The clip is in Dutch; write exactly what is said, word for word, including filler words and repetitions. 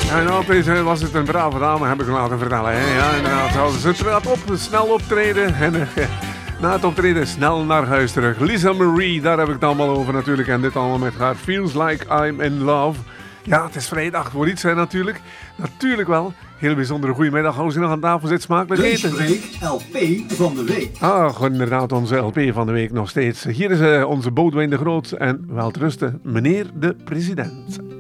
Ja, en opeens was het een brave dame, heb ik me laten vertellen. Hè? Ja, inderdaad. Ze trad op, snel optreden en uh, na het optreden snel naar huis terug. Lisa Marie, daar heb ik het allemaal over natuurlijk. En dit allemaal met haar Feels Like I'm in Love. Ja, het is vrijdag, voor iets hè, natuurlijk. Natuurlijk wel. Heel bijzondere goedemiddag. Als u nog aan tafel zit, smakelijk eten. Week L P van de week. Ah, inderdaad, onze L P van de week nog steeds. Hier is uh, onze Boudewijn de Groot en welterusten, meneer de president.